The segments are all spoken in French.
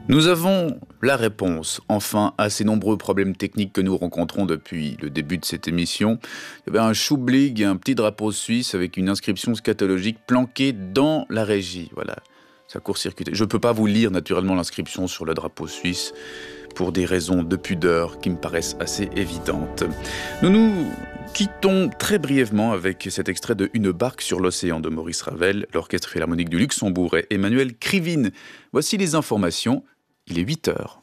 Nous avons la réponse, enfin, à ces nombreux problèmes techniques que nous rencontrons depuis le début de cette émission. Il y avait un choublig, un petit drapeau suisse avec une inscription scatologique planquée dans la régie. Voilà, ça court-circuité. Je ne peux pas vous lire naturellement l'inscription sur le drapeau suisse pour des raisons de pudeur qui me paraissent assez évidentes. Nous quittons très brièvement avec cet extrait de Une barque sur l'océan de Maurice Ravel, l'Orchestre Philharmonique du Luxembourg et Emmanuel Krivine. Voici les informations. Il est 8h.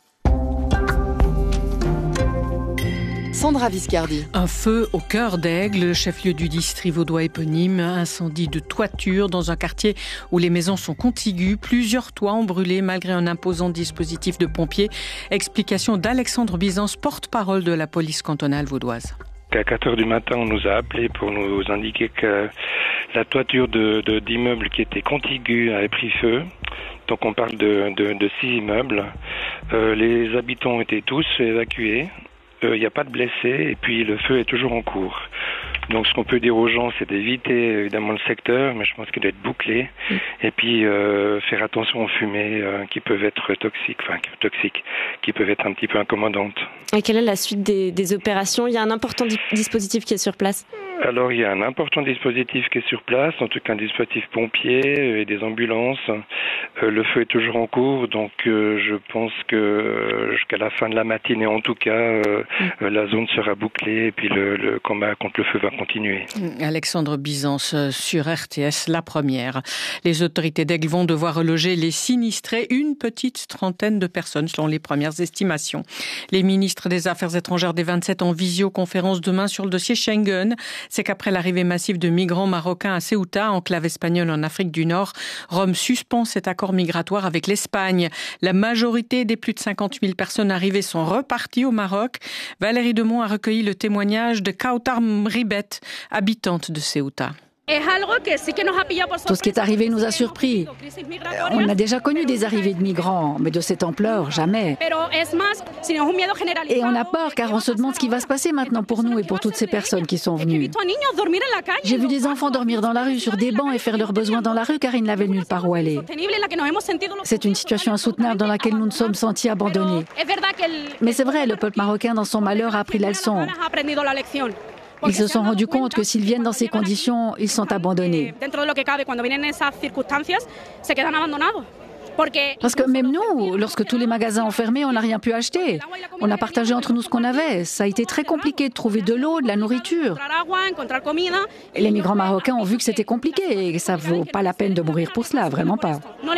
Sandra Viscardi. Un feu au cœur d'Aigle, chef-lieu du district vaudois éponyme. Incendie de toiture dans un quartier où les maisons sont contiguës. Plusieurs toits ont brûlé malgré un imposant dispositif de pompiers. Explication d'Alexandre Byzance, porte-parole de la police cantonale vaudoise. À 4h du matin, on nous a appelés pour nous indiquer que la toiture d'immeubles qui étaient contigus avait pris feu. Donc on parle de 6 immeubles. Les habitants ont été tous évacués. Il n'y a pas de blessés et puis le feu est toujours en cours. Donc ce qu'on peut dire aux gens, c'est d'éviter évidemment le secteur, mais je pense qu'il doit être bouclé. Et puis faire attention aux fumées qui peuvent être toxiques, qui peuvent être un petit peu incommodantes. Et quelle est la suite des opérations ? Il y a un important dispositif qui est sur place. Alors il y a un important dispositif qui est sur place, en tout cas un dispositif pompier et des ambulances. Le feu est toujours en cours, donc je pense que jusqu'à la fin de la matinée en tout cas, la zone sera bouclée et puis le combat contre le feu va continuer. Alexandre Byzance sur RTS, la première. Les autorités d'Aigle vont devoir reloger les sinistrés, une petite trentaine de personnes selon les premières estimations. Les ministres des Affaires étrangères des 27 en visioconférence demain sur le dossier Schengen. C'est qu'après l'arrivée massive de migrants marocains à Ceuta, enclave espagnole en Afrique du Nord, Rome suspend cet accord migratoire avec l'Espagne. La majorité des plus de 50 000 personnes arrivées sont reparties au Maroc. Valérie Demont a recueilli le témoignage de Kautar Mribet, habitante de Ceuta. Tout ce qui est arrivé nous a surpris. On a déjà connu des arrivées de migrants, mais de cette ampleur, jamais. Et on a peur car on se demande ce qui va se passer maintenant pour nous et pour toutes ces personnes qui sont venues. J'ai vu des enfants dormir dans la rue sur des bancs et faire leurs besoins dans la rue car ils n'avaient nulle part où aller. C'est une situation insoutenable dans laquelle nous nous sommes sentis abandonnés. Mais c'est vrai, le peuple marocain dans son malheur a appris la leçon. Ils se sont rendus compte que s'ils viennent dans ces conditions, ils sont abandonnés. Parce que même nous, lorsque tous les magasins ont fermé, on n'a rien pu acheter. On a partagé entre nous ce qu'on avait. Ça a été très compliqué de trouver de l'eau, de la nourriture. Et les migrants marocains ont vu que c'était compliqué et que ça ne vaut pas la peine de mourir pour cela, vraiment pas.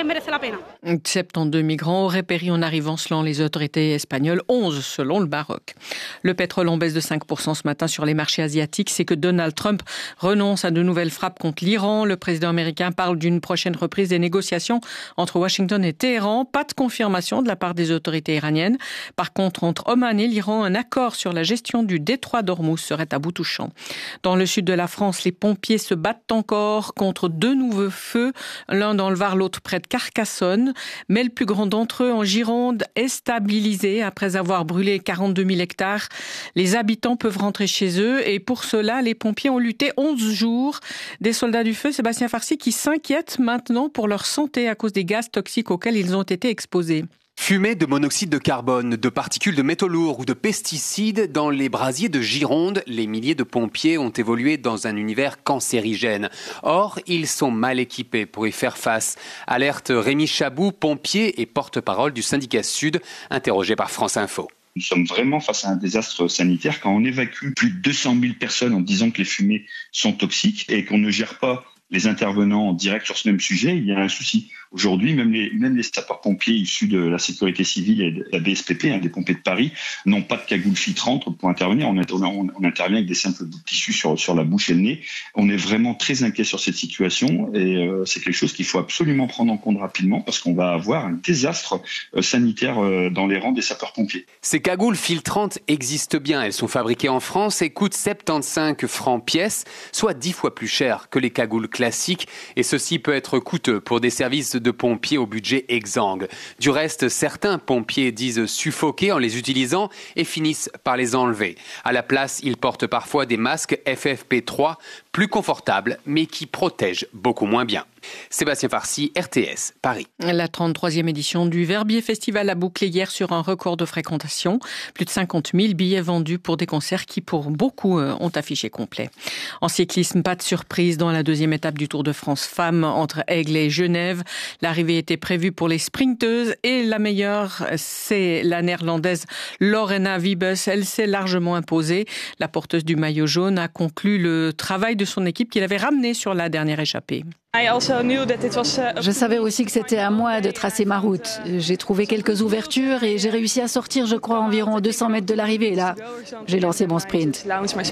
72 migrants auraient péri en arrivant selon les autorités espagnoles, 11 selon le Maroc. Le pétrole en baisse de 5% ce matin sur les marchés asiatiques. C'est que Donald Trump renonce à de nouvelles frappes contre l'Iran. Le président américain parle d'une prochaine reprise des négociations entre Washington et Téhéran. Pas de confirmation de la part des autorités iraniennes. Par contre, entre Oman et l'Iran, un accord sur la gestion du détroit d'Ormuz serait à bout touchant. Dans le sud de la France, les pompiers se battent encore contre 2 nouveaux feux, l'un dans le Var, l'autre près de Carcassonne. Mais le plus grand d'entre eux en Gironde est stabilisé après avoir brûlé 42 000 hectares. Les habitants peuvent rentrer chez eux et pour cela, les pompiers ont lutté 11 jours. Des soldats du feu, Sébastien Farcy, qui s'inquiètent maintenant pour leur santé à cause des gaz toxiques auxquels ils ont été exposés. Fumée de monoxyde de carbone, de particules de métaux lourds ou de pesticides, dans les brasiers de Gironde, les milliers de pompiers ont évolué dans un univers cancérigène. Or, ils sont mal équipés pour y faire face. Alerte Rémi Chabou, pompier et porte-parole du syndicat Sud, interrogé par France Info. Nous sommes vraiment face à un désastre sanitaire quand on évacue plus de 200 000 personnes en disant que les fumées sont toxiques et qu'on ne gère pas les intervenants en direct sur ce même sujet, il y a un souci. Aujourd'hui, même les sapeurs-pompiers issus de la sécurité civile et de la BSPP, des pompiers de Paris, n'ont pas de cagoule filtrante pour intervenir. On intervient avec des simples bouts de tissu sur la bouche et le nez. On est vraiment très inquiet sur cette situation et c'est quelque chose qu'il faut absolument prendre en compte rapidement parce qu'on va avoir un désastre sanitaire dans les rangs des sapeurs-pompiers. Ces cagoules filtrantes existent bien. Elles sont fabriquées en France et coûtent 75 francs pièce, soit 10 fois plus cher que les cagoules classiques. Et ceci peut être coûteux pour des services de pompiers au budget exsangue. Du reste, certains pompiers disent suffoquer en les utilisant et finissent par les enlever. À la place, ils portent parfois des masques FFP3 plus confortables mais qui protègent beaucoup moins bien. Sébastien Farcy, RTS, Paris. La 33e édition du Verbier Festival a bouclé hier sur un record de fréquentation. Plus de 50 000 billets vendus pour des concerts qui, pour beaucoup, ont affiché complet. En cyclisme, pas de surprise dans la deuxième étape du Tour de France femmes entre Aigle et Genève. L'arrivée était prévue pour les sprinteuses et la meilleure, c'est la néerlandaise Lorena Wiebes. Elle s'est largement imposée. La porteuse du maillot jaune a conclu le travail de son équipe qu'il avait ramené sur la dernière échappée. Je savais aussi que c'était à moi de tracer ma route. J'ai trouvé quelques ouvertures et j'ai réussi à sortir, je crois, environ 200 mètres de l'arrivée. Là, j'ai lancé mon sprint.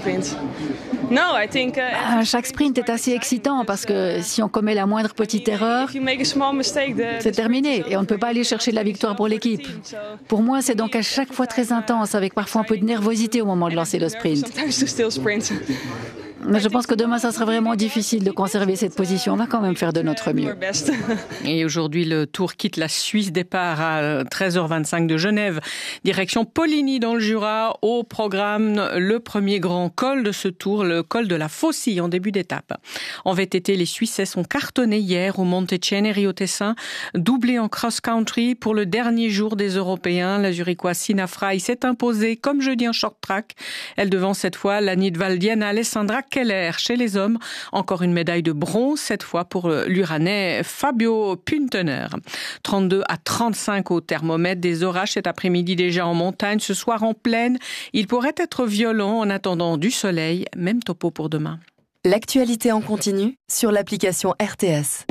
Chaque sprint est assez excitant parce que si on commet la moindre petite erreur, c'est terminé et on ne peut pas aller chercher la victoire pour l'équipe. Pour moi, c'est donc à chaque fois très intense, avec parfois un peu de nervosité au moment de lancer le sprint. Mais je pense que demain, ça sera vraiment difficile de conserver cette position. On va quand même faire de notre mieux. Et aujourd'hui, le Tour quitte la Suisse. Départ à 13h25 de Genève. Direction Poligny dans le Jura. Au programme, le premier grand col de ce Tour, le col de la Faucille en début d'étape. En VTT, les Suisses sont cartonnés hier au Monte Ceneri au Tessin. Doublé en cross-country pour le dernier jour des Européens. La Zurichoise Sina Frey s'est imposée comme jeudi en short-track. Elle devance cette fois la Nidwaldienne Alessandra Keller. Chez les hommes, encore une médaille de bronze, cette fois pour l'Uranais Fabio Puntener. 32 à 35 au thermomètre, des orages cet après-midi déjà en montagne, ce soir en plaine. Il pourrait être violent en attendant du soleil, même topo pour demain. L'actualité en continu sur l'application RTS.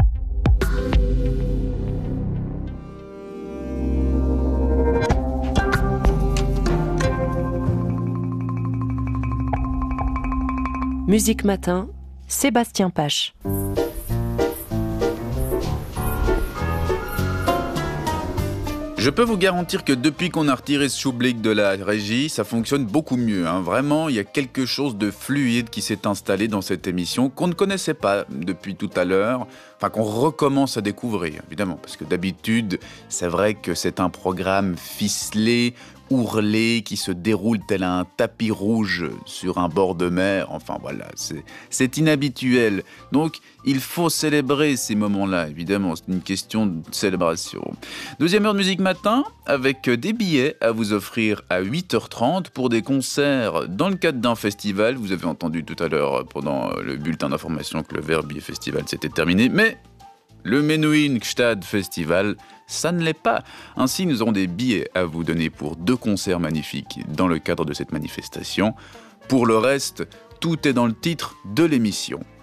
Musique Matin, Sébastien Pache. Je peux vous garantir que depuis qu'on a retiré ce choublic de la régie, ça fonctionne beaucoup mieux. Vraiment, il y a quelque chose de fluide qui s'est installé dans cette émission qu'on ne connaissait pas depuis tout à l'heure, qu'on recommence à découvrir, évidemment. Parce que d'habitude, c'est vrai que c'est un programme ficelé, ourlé, qui se déroule tel un tapis rouge sur un bord de mer. Enfin voilà, c'est inhabituel. Donc il faut célébrer ces moments-là, évidemment, c'est une question de célébration. Deuxième heure de Musique Matin, avec des billets à vous offrir à 8h30 pour des concerts dans le cadre d'un festival. Vous avez entendu tout à l'heure pendant le bulletin d'information que le Verbier Festival s'était terminé, mais le Menuhin Gstaad Festival, ça ne l'est pas. Ainsi, nous aurons des billets à vous donner pour 2 concerts magnifiques dans le cadre de cette manifestation. Pour le reste, tout est dans le titre de l'émission.